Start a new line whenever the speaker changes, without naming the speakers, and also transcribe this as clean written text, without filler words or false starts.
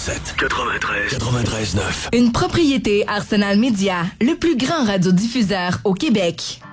93.9.
Une propriété Arsenal Média, le plus grand radiodiffuseur au Québec.